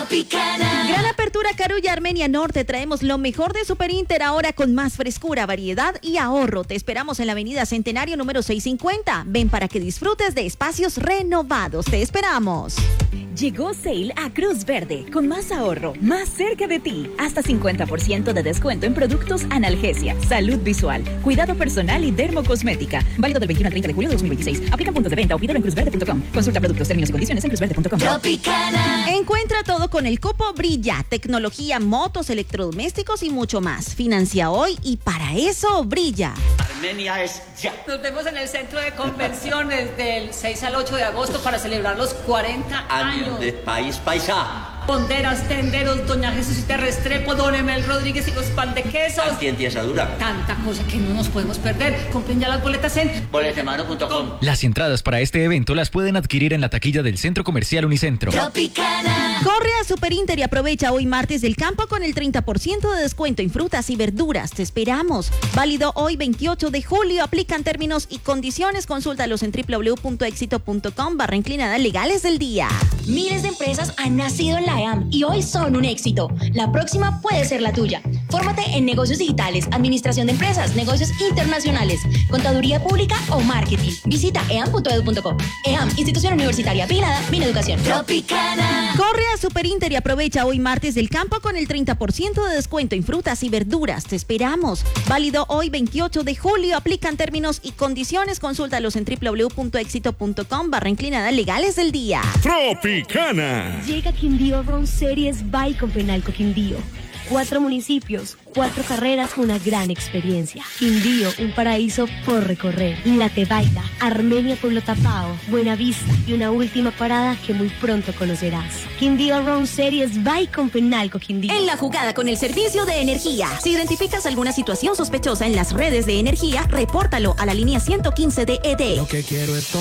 Tropicana. Gran apertura Carulla Armenia Norte. Traemos lo mejor de Super Inter ahora con más frescura, variedad y ahorro. Te esperamos en la avenida Centenario número 650. Ven para que disfrutes de espacios renovados. Te esperamos. Llegó Sale a Cruz Verde, con más ahorro, más cerca de ti. Hasta 50% de descuento en productos analgesia, salud visual, cuidado personal y dermocosmética. Válido del 21 al 30 de julio de 2026. Aplica puntos de venta o pídelo en cruzverde.com. Consulta productos, términos y condiciones en cruzverde.com. Tropicana. Encuentra todo con el cupo Brilla. Tecnología, motos, electrodomésticos y mucho más. Financia hoy y para eso brilla. Armenia es ya. Nos vemos en el centro de convenciones del 6 al 8 de agosto para celebrar los 40 años de País Paisa. Ponderas, tenderos, Doña Jesucita Restrepo, Don Emel Rodríguez y los pan de quesos. Antientiasadura. Tanta cosa que no nos podemos perder. Compren ya las boletas en boletemano.com. Las entradas para este evento las pueden adquirir en la taquilla del Centro Comercial Unicentro. Tropicana. Corre a Super Inter y aprovecha hoy martes del campo con el 30% de descuento en frutas y verduras. Te esperamos. Válido hoy 28 de julio. Aplican términos y condiciones. Consúltalos en www.exito.com/inclinada legales del día. Miles de empresas han nacido en la EAM y hoy son un éxito. La próxima puede ser la tuya. Fórmate en negocios digitales, administración de empresas, negocios internacionales, contaduría pública o marketing. Visita eam.edu.co. EAM, institución universitaria vigilada, Mineducación. Tropicana. Corre a Super Inter y aprovecha hoy martes del campo con el 30% de descuento en frutas y verduras. Te esperamos. Válido hoy 28 de julio. Aplican términos y condiciones. Consúltalos en www.exito.com/inclinada legales del día. Tropicana. Llega Quindío Round Series by con Penalco Quindío. 4 municipios, 4 carreras, una gran experiencia. Quindío, un paraíso por recorrer. La Tebaida, Armenia Pueblo Tapao, Buenavista y una última parada que muy pronto conocerás. Quindío Round Series by con Penalco Quindío. En la jugada con el servicio de energía. Si identificas alguna situación sospechosa en las redes de energía, repórtalo a la línea 115 de ED. Lo que quiero es